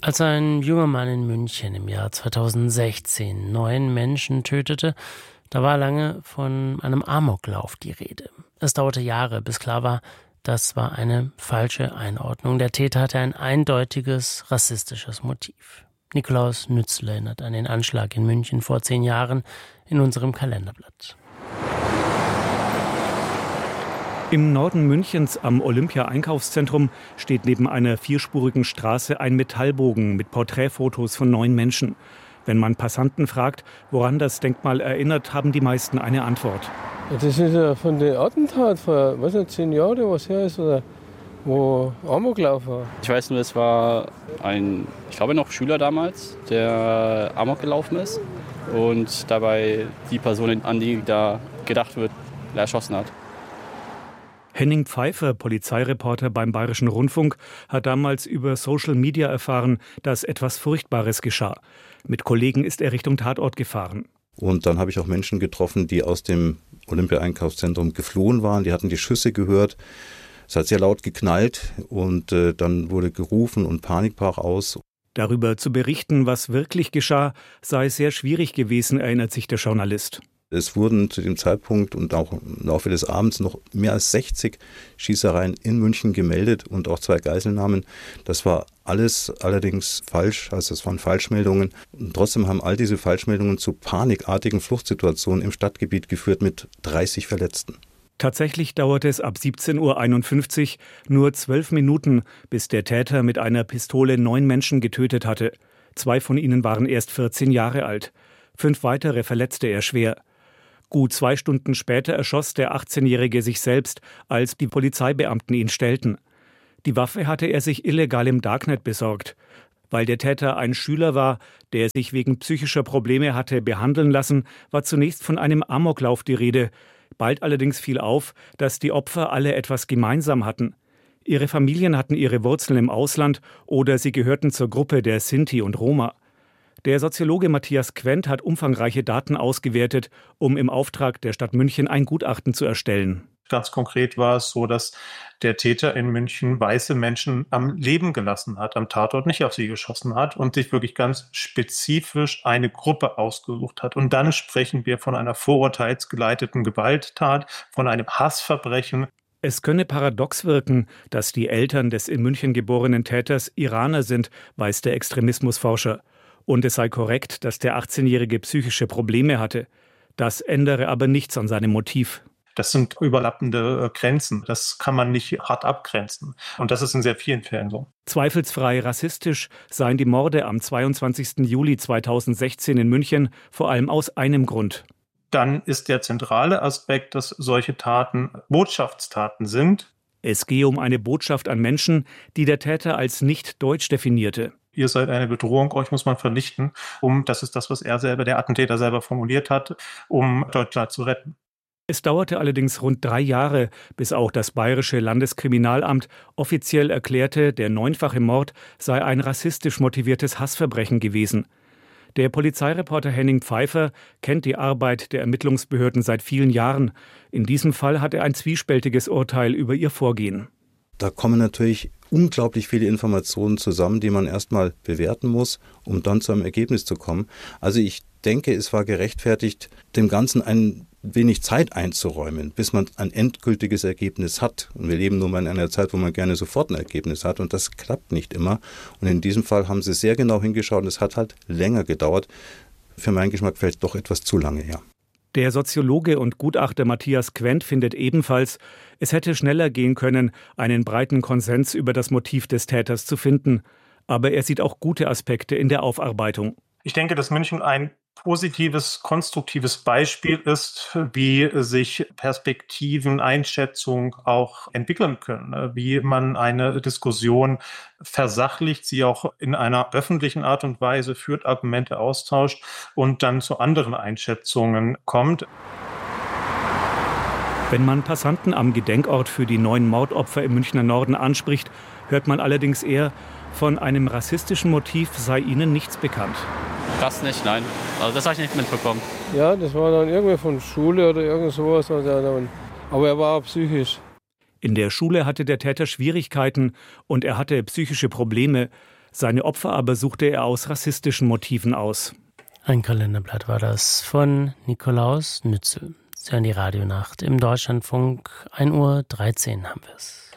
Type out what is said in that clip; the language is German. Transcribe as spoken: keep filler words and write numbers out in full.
Als ein junger Mann in München im Jahr zweitausendsechzehn neun Menschen tötete, da war lange von einem Amoklauf die Rede. Es dauerte Jahre, bis klar war, das war eine falsche Einordnung. Der Täter hatte ein eindeutiges rassistisches Motiv. Nikolaus Nützle erinnert an den Anschlag in München vor zehn Jahren in unserem Kalenderblatt. Im Norden Münchens am Olympia-Einkaufszentrum steht neben einer vierspurigen Straße ein Metallbogen mit Porträtfotos von neun Menschen. Wenn man Passanten fragt, woran das Denkmal erinnert, haben die meisten eine Antwort. Das ist ja von dem Attentat vor was nicht, zehn Jahren, was her ist, oder wo Amoklauf war. Ich weiß nur, es war ein, ich glaube noch Schüler damals, der Amok gelaufen ist und dabei die Person, an die da gedacht wird, erschossen hat. Henning Pfeiffer, Polizeireporter beim Bayerischen Rundfunk, hat damals über Social Media erfahren, dass etwas Furchtbares geschah. Mit Kollegen ist er Richtung Tatort gefahren. Und dann habe ich auch Menschen getroffen, die aus dem Olympia-Einkaufszentrum geflohen waren. Die hatten die Schüsse gehört. Es hat sehr laut geknallt und äh, dann wurde gerufen und Panik brach aus. Darüber zu berichten, was wirklich geschah, sei sehr schwierig gewesen, erinnert sich der Journalist. Es wurden zu dem Zeitpunkt und auch im Laufe des Abends noch mehr als sechzig Schießereien in München gemeldet und auch zwei Geiselnahmen. Das war alles allerdings falsch, also es waren Falschmeldungen. Und trotzdem haben all diese Falschmeldungen zu panikartigen Fluchtsituationen im Stadtgebiet geführt mit dreißig Verletzten. Tatsächlich dauerte es ab siebzehn Uhr einundfünfzig nur zwölf Minuten, bis der Täter mit einer Pistole neun Menschen getötet hatte. Zwei von ihnen waren erst vierzehn Jahre alt. Fünf weitere verletzte er schwer. Gut zwei Stunden später erschoss der achtzehnjährige sich selbst, als die Polizeibeamten ihn stellten. Die Waffe hatte er sich illegal im Darknet besorgt. Weil der Täter ein Schüler war, der sich wegen psychischer Probleme hatte behandeln lassen, war zunächst von einem Amoklauf die Rede. Bald allerdings fiel auf, dass die Opfer alle etwas gemeinsam hatten. Ihre Familien hatten ihre Wurzeln im Ausland oder sie gehörten zur Gruppe der Sinti und Roma. Der Soziologe Matthias Quent hat umfangreiche Daten ausgewertet, um im Auftrag der Stadt München ein Gutachten zu erstellen. Ganz konkret war es so, dass der Täter in München weiße Menschen am Leben gelassen hat, am Tatort nicht auf sie geschossen hat und sich wirklich ganz spezifisch eine Gruppe ausgesucht hat. Und dann sprechen wir von einer vorurteilsgeleiteten Gewalttat, von einem Hassverbrechen. Es könne paradox wirken, dass die Eltern des in München geborenen Täters Iraner sind, weiß der Extremismusforscher. Und es sei korrekt, dass der achtzehnjährige psychische Probleme hatte. Das ändere aber nichts an seinem Motiv. Das sind überlappende Grenzen. Das kann man nicht hart abgrenzen. Und das ist in sehr vielen Fällen so. Zweifelsfrei rassistisch seien die Morde am zweiundzwanzigsten Juli zweitausendsechzehn in München vor allem aus einem Grund. Dann ist der zentrale Aspekt, dass solche Taten Botschaftstaten sind. Es gehe um eine Botschaft an Menschen, die der Täter als nicht deutsch definierte. Ihr seid eine Bedrohung, euch muss man vernichten, um, das ist das, was er selber, der Attentäter selber formuliert hat, um Deutschland zu retten. Es dauerte allerdings rund drei Jahre, bis auch das Bayerische Landeskriminalamt offiziell erklärte, der neunfache Mord sei ein rassistisch motiviertes Hassverbrechen gewesen. Der Polizeireporter Henning Pfeiffer kennt die Arbeit der Ermittlungsbehörden seit vielen Jahren. In diesem Fall hat er ein zwiespältiges Urteil über ihr Vorgehen. Da kommen natürlich unglaublich viele Informationen zusammen, die man erstmal bewerten muss, um dann zu einem Ergebnis zu kommen. Also ich denke, es war gerechtfertigt, dem Ganzen ein wenig Zeit einzuräumen, bis man ein endgültiges Ergebnis hat. Und wir leben nun mal in einer Zeit, wo man gerne sofort ein Ergebnis hat und das klappt nicht immer. Und in diesem Fall haben sie sehr genau hingeschaut und es hat halt länger gedauert. Für meinen Geschmack fällt es doch etwas zu lange her. Der Soziologe und Gutachter Matthias Quent findet ebenfalls, es hätte schneller gehen können, einen breiten Konsens über das Motiv des Täters zu finden. Aber er sieht auch gute Aspekte in der Aufarbeitung. Ich denke, dass München ein positives, konstruktives Beispiel ist, wie sich Perspektiven, Einschätzung auch entwickeln können, wie man eine Diskussion versachlicht, sie auch in einer öffentlichen Art und Weise führt, Argumente austauscht und dann zu anderen Einschätzungen kommt. Wenn man Passanten am Gedenkort für die neun Mordopfer im Münchner Norden anspricht, hört man allerdings eher, von einem rassistischen Motiv sei ihnen nichts bekannt. Das nicht, nein. Also das habe ich nicht mitbekommen. Ja, das war dann irgendwie von Schule oder irgend sowas. Aber er war auch psychisch. In der Schule hatte der Täter Schwierigkeiten und er hatte psychische Probleme. Seine Opfer aber suchte er aus rassistischen Motiven aus. Ein Kalenderblatt war das von Nikolaus Nützel. Sie hören die Radionacht im Deutschlandfunk. ein Uhr dreizehn haben wir es.